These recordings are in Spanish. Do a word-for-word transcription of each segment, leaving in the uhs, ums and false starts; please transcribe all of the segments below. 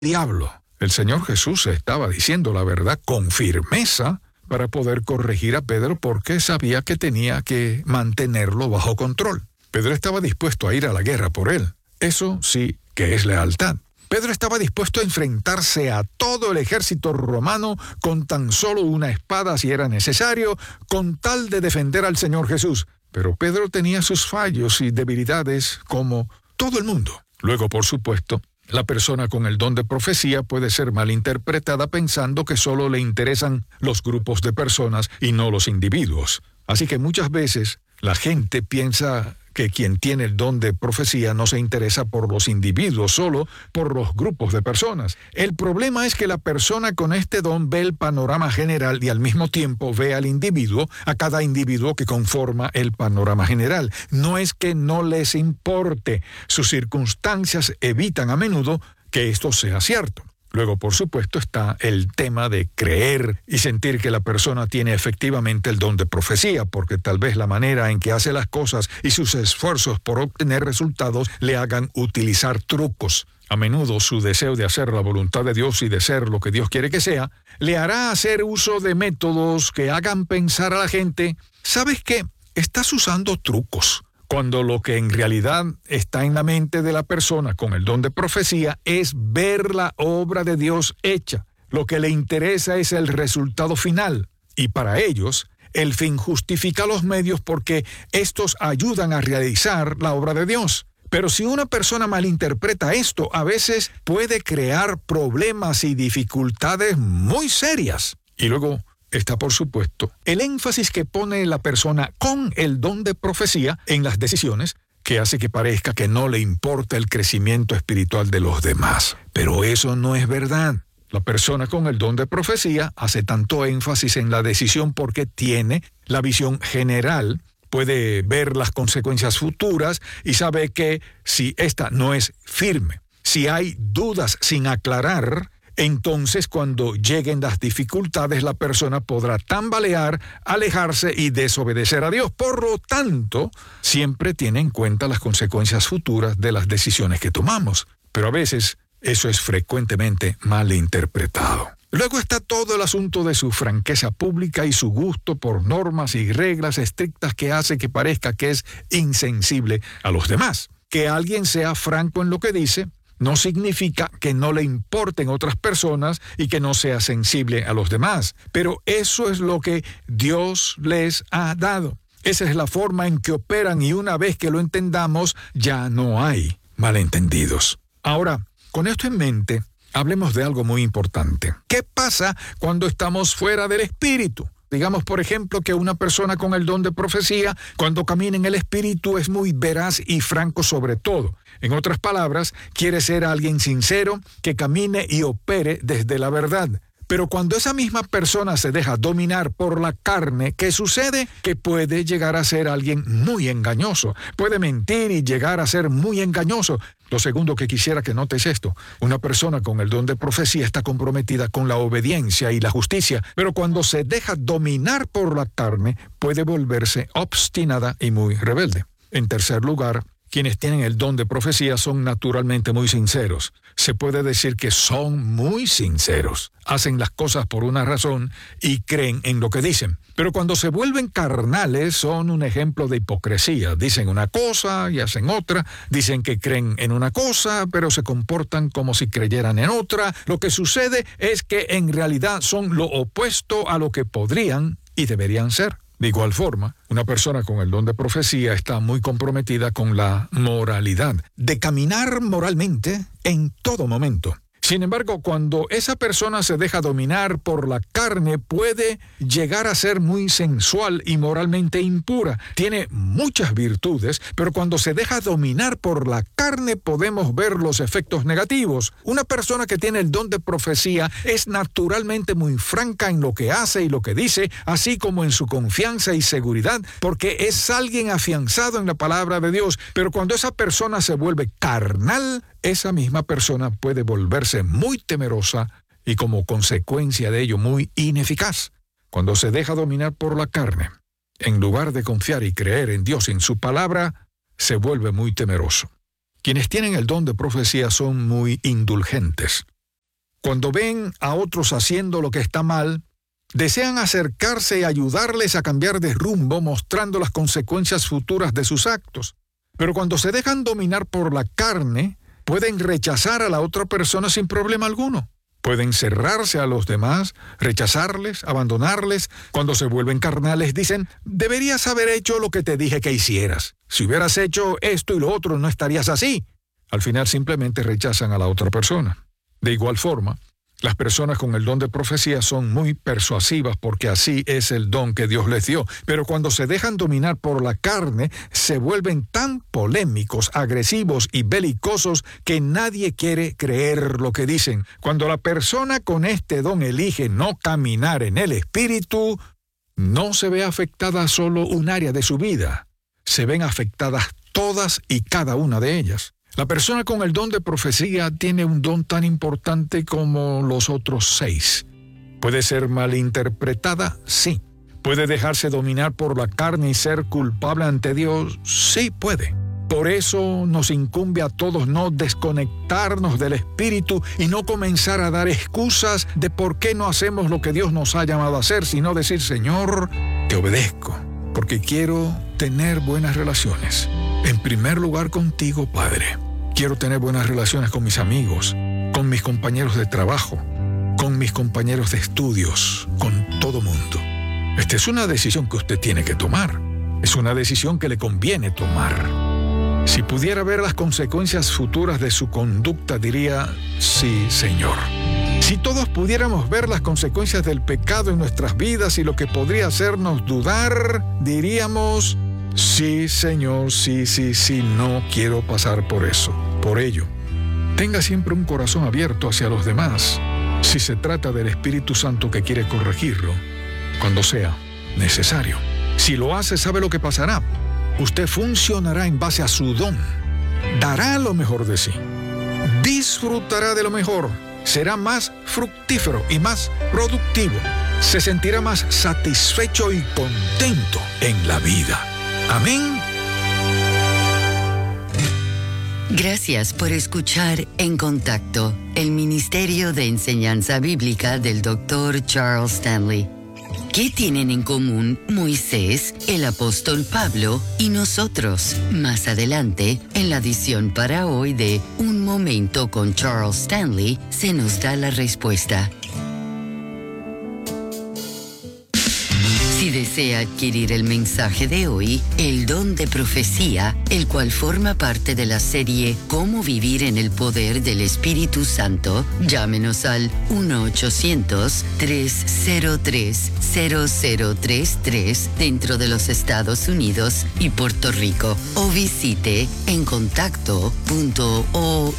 diablo. El Señor Jesús estaba diciendo la verdad con firmeza para poder corregir a Pedro porque sabía que tenía que mantenerlo bajo control. Pedro estaba dispuesto a ir a la guerra por él. Eso sí que es lealtad. Pedro estaba dispuesto a enfrentarse a todo el ejército romano con tan solo una espada si era necesario, con tal de defender al Señor Jesús. Pero Pedro tenía sus fallos y debilidades como todo el mundo. Luego, por supuesto, la persona con el don de profecía puede ser malinterpretada pensando que solo le interesan los grupos de personas y no los individuos. Así que muchas veces la gente piensa que quien tiene el don de profecía no se interesa por los individuos, solo por los grupos de personas. El problema es que la persona con este don ve el panorama general y al mismo tiempo ve al individuo, a cada individuo que conforma el panorama general. No es que no les importe, sus circunstancias evitan a menudo que esto sea cierto. Luego, por supuesto, está el tema de creer y sentir que la persona tiene efectivamente el don de profecía, porque tal vez la manera en que hace las cosas y sus esfuerzos por obtener resultados le hagan utilizar trucos. A menudo su deseo de hacer la voluntad de Dios y de ser lo que Dios quiere que sea, le hará hacer uso de métodos que hagan pensar a la gente, ¿sabes qué? Estás usando trucos. Cuando lo que en realidad está en la mente de la persona con el don de profecía es ver la obra de Dios hecha. Lo que le interesa es el resultado final. Y para ellos, el fin justifica los medios porque estos ayudan a realizar la obra de Dios. Pero si una persona malinterpreta esto, a veces puede crear problemas y dificultades muy serias. Y luego está, por supuesto, el énfasis que pone la persona con el don de profecía en las decisiones, que hace que parezca que no le importa el crecimiento espiritual de los demás. Pero eso no es verdad. La persona con el don de profecía hace tanto énfasis en la decisión porque tiene la visión general, puede ver las consecuencias futuras y sabe que si esta no es firme, si hay dudas sin aclarar, entonces cuando lleguen las dificultades la persona podrá tambalear, alejarse y desobedecer a Dios. Por lo tanto, siempre tiene en cuenta las consecuencias futuras de las decisiones que tomamos. Pero a veces eso es frecuentemente malinterpretado. Luego está todo el asunto de su franqueza pública y su gusto por normas y reglas estrictas que hace que parezca que es insensible a los demás. Que alguien sea franco en lo que dice no significa que no le importen otras personas y que no sea sensible a los demás. Pero eso es lo que Dios les ha dado. Esa es la forma en que operan y una vez que lo entendamos, ya no hay malentendidos. Ahora, con esto en mente, hablemos de algo muy importante. ¿Qué pasa cuando estamos fuera del Espíritu? Digamos, por ejemplo, que una persona con el don de profecía, cuando camina en el Espíritu, es muy veraz y franco sobre todo. En otras palabras, quiere ser alguien sincero, que camine y opere desde la verdad. Pero cuando esa misma persona se deja dominar por la carne, ¿qué sucede? Que puede llegar a ser alguien muy engañoso. Puede mentir y llegar a ser muy engañoso. Lo segundo que quisiera que notes esto. Una persona con el don de profecía está comprometida con la obediencia y la justicia, pero cuando se deja dominar por la carne, puede volverse obstinada y muy rebelde. En tercer lugar, quienes tienen el don de profecía son naturalmente muy sinceros. Se puede decir que son muy sinceros. Hacen las cosas por una razón y creen en lo que dicen. Pero cuando se vuelven carnales son un ejemplo de hipocresía. Dicen una cosa y hacen otra. Dicen que creen en una cosa, pero se comportan como si creyeran en otra. Lo que sucede es que en realidad son lo opuesto a lo que podrían y deberían ser. De igual forma, una persona con el don de profecía está muy comprometida con la moralidad, de caminar moralmente en todo momento. Sin embargo, cuando esa persona se deja dominar por la carne, puede llegar a ser muy sensual y moralmente impura. Tiene muchas virtudes, pero cuando se deja dominar por la carne podemos ver los efectos negativos. Una persona que tiene el don de profecía es naturalmente muy franca en lo que hace y lo que dice, así como en su confianza y seguridad, porque es alguien afianzado en la palabra de Dios. Pero cuando esa persona se vuelve carnal, esa misma persona puede volverse muy temerosa y como consecuencia de ello muy ineficaz. Cuando se deja dominar por la carne, en lugar de confiar y creer en Dios y en su palabra, se vuelve muy temeroso. Quienes tienen el don de profecía son muy indulgentes. Cuando ven a otros haciendo lo que está mal, desean acercarse y ayudarles a cambiar de rumbo, mostrando las consecuencias futuras de sus actos. Pero cuando se dejan dominar por la carne, pueden rechazar a la otra persona sin problema alguno. Pueden cerrarse a los demás, rechazarles, abandonarles. Cuando se vuelven carnales dicen, deberías haber hecho lo que te dije que hicieras. Si hubieras hecho esto y lo otro, no estarías así. Al final simplemente rechazan a la otra persona. De igual forma, las personas con el don de profecía son muy persuasivas porque así es el don que Dios les dio. Pero cuando se dejan dominar por la carne, se vuelven tan polémicos, agresivos y belicosos que nadie quiere creer lo que dicen. Cuando la persona con este don elige no caminar en el Espíritu, no se ve afectada solo un área de su vida. Se ven afectadas todas y cada una de ellas. La persona con el don de profecía tiene un don tan importante como los otros seis. ¿Puede ser malinterpretada? Sí. ¿Puede dejarse dominar por la carne y ser culpable ante Dios? Sí, puede. Por eso nos incumbe a todos no desconectarnos del Espíritu y no comenzar a dar excusas de por qué no hacemos lo que Dios nos ha llamado a hacer, sino decir, Señor, te obedezco, porque quiero tener buenas relaciones. En primer lugar contigo, Padre. Quiero tener buenas relaciones con mis amigos, con mis compañeros de trabajo, con mis compañeros de estudios, con todo mundo. Esta es una decisión que usted tiene que tomar. Es una decisión que le conviene tomar. Si pudiera ver las consecuencias futuras de su conducta, diría, sí, Señor. Si todos pudiéramos ver las consecuencias del pecado en nuestras vidas y lo que podría hacernos dudar, diríamos, sí, Señor, sí, sí, sí, no quiero pasar por eso. Por ello, tenga siempre un corazón abierto hacia los demás, si se trata del Espíritu Santo que quiere corregirlo, cuando sea necesario. Si lo hace, ¿sabe lo que pasará? Usted funcionará en base a su don, dará lo mejor de sí, disfrutará de lo mejor, será más fructífero y más productivo, se sentirá más satisfecho y contento en la vida. Amén. Gracias por escuchar En Contacto, el Ministerio de Enseñanza Bíblica del doctor Charles Stanley. ¿Qué tienen en común Moisés, el apóstol Pablo y nosotros? Más adelante, en la edición para hoy de Un Momento con Charles Stanley, se nos da la respuesta. Si desea adquirir el mensaje de hoy, el don de profecía, el cual forma parte de la serie Cómo vivir en el poder del Espíritu Santo, llámenos al uno ochocientos, tres cero tres, cero cero tres tres dentro de los Estados Unidos y Puerto Rico o visite en contacto punto org.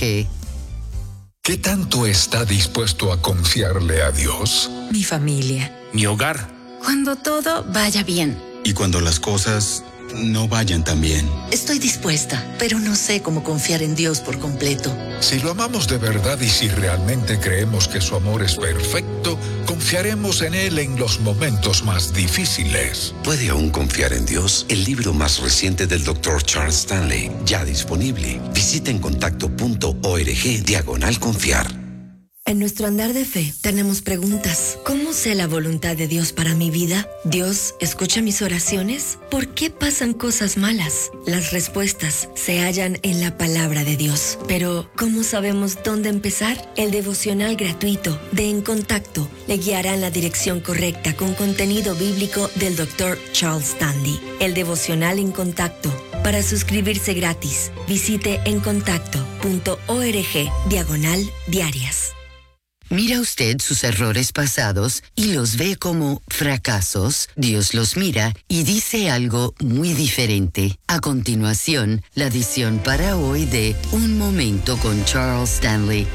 ¿Qué tanto está dispuesto a confiarle a Dios? Mi familia. Mi hogar. Cuando todo vaya bien. Y cuando las cosas no vayan tan bien. Estoy dispuesta, pero no sé cómo confiar en Dios por completo. Si lo amamos de verdad y si realmente creemos que su amor es perfecto, confiaremos en Él en los momentos más difíciles. ¿Puede aún confiar en Dios? El libro más reciente del doctor Charles Stanley, ya disponible. Visita en contacto punto org diagonal confiar. En nuestro andar de fe tenemos preguntas. ¿Cómo sé la voluntad de Dios para mi vida? ¿Dios escucha mis oraciones? ¿Por qué pasan cosas malas? Las respuestas se hallan en la palabra de Dios. Pero, ¿cómo sabemos dónde empezar? El devocional gratuito de En Contacto le guiará en la dirección correcta con contenido bíblico del doctor Charles Stanley. El devocional En Contacto. Para suscribirse gratis, visite en contacto punto org diagonal diarias. ¿Mira usted sus errores pasados y los ve como fracasos? Dios los mira y dice algo muy diferente. A continuación, la edición para hoy de Un Momento con Charles Stanley.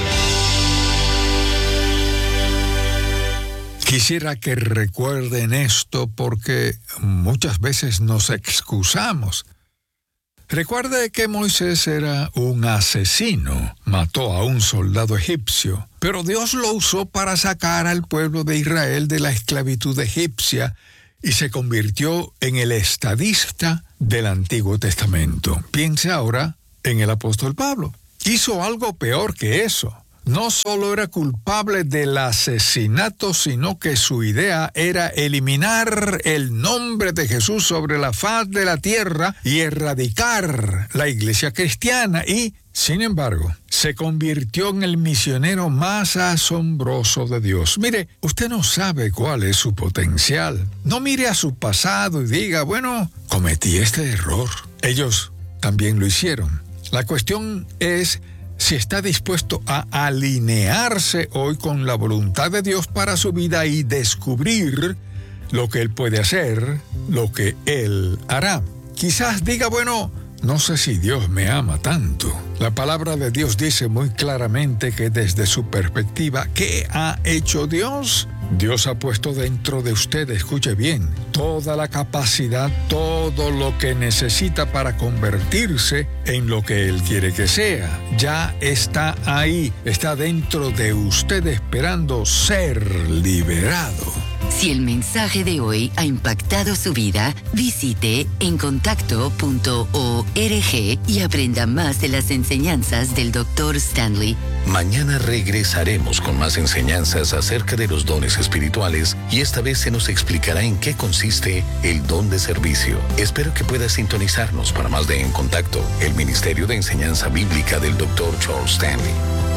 Quisiera que recuerden esto porque muchas veces nos excusamos. Recuerde que Moisés era un asesino, mató a un soldado egipcio, pero Dios lo usó para sacar al pueblo de Israel de la esclavitud egipcia y se convirtió en el estadista del Antiguo Testamento. Piense ahora en el apóstol Pablo. Hizo algo peor que eso. no solo era culpable del asesinato, sino que su idea era eliminar el nombre de Jesús sobre la faz de la tierra y erradicar la iglesia cristiana y, sin embargo, se convirtió en el misionero más asombroso de Dios. Mire, usted no sabe cuál es su potencial. No mire a su pasado y diga, bueno, cometí este error. Ellos también lo hicieron. La cuestión es si está dispuesto a alinearse hoy con la voluntad de Dios para su vida y descubrir lo que Él puede hacer, lo que Él hará. Quizás diga, bueno, no sé si Dios me ama tanto. La palabra de Dios dice muy claramente que desde su perspectiva, ¿qué ha hecho Dios? Dios ha puesto dentro de usted, escuche bien, toda la capacidad, todo lo que necesita para convertirse en lo que Él quiere que sea. Ya está ahí, está dentro de usted esperando ser liberado. Si el mensaje de hoy ha impactado su vida, visite encontacto punto org y aprenda más de las enseñanzas del doctor Stanley. Mañana regresaremos con más enseñanzas acerca de los dones espirituales y esta vez se nos explicará en qué consiste el don de servicio. Espero que pueda sintonizarnos para más de En Contacto, el Ministerio de Enseñanza Bíblica del doctor Charles Stanley.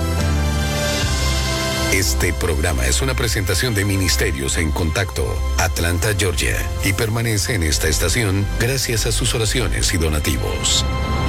Este programa es una presentación de Ministerios en Contacto, Atlanta, Georgia, y permanece en esta estación gracias a sus oraciones y donativos.